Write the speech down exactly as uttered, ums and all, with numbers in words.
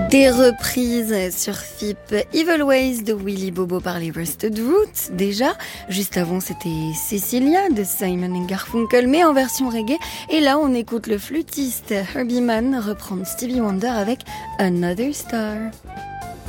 Des reprises sur F I P, Evil Ways de Willy Bobo par les Rusted Roots déjà. Juste avant c'était Cecilia de Simon and Garfunkel mais en version reggae. Et là on écoute le flûtiste Herbie Mann reprendre Stevie Wonder avec Another Star.